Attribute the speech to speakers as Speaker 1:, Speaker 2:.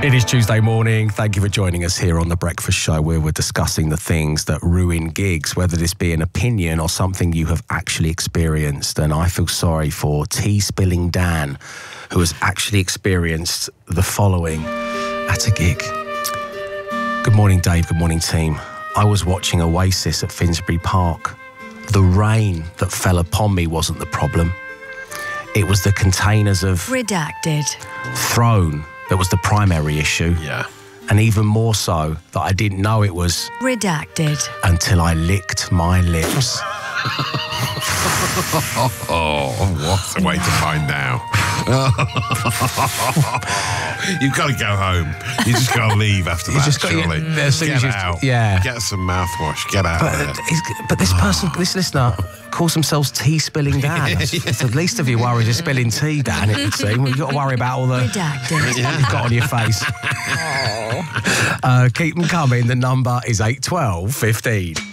Speaker 1: It is Tuesday morning. Thank you for joining us here on The Breakfast Show, where we're discussing the things that ruin gigs, whether this be an opinion or something you have actually experienced. And I feel sorry for Tea Spilling Dan, who has actually experienced the following at a gig. Good morning, Dave. Good morning, team. I was watching Oasis at Finsbury Park. The rain that fell upon me wasn't the problem. It was the containers of
Speaker 2: Redacted
Speaker 1: Throne that was the primary issue.
Speaker 3: Yeah.
Speaker 1: And even more so that I didn't know it was
Speaker 2: Redacted
Speaker 1: until I licked my lips.
Speaker 3: Oh, what a way to find out. You've got to go home. You just got to leave after that, surely. Get out.
Speaker 1: Yeah.
Speaker 3: Get some mouthwash. Get out of there.
Speaker 1: But this person, this listener, calls themselves Tea Spilling Dan. It's the least of your worries is spilling tea, Dan, it would seem. You've got to worry about all the
Speaker 2: Redacted
Speaker 1: you've got on your face. Keep them coming. The number is 812 15.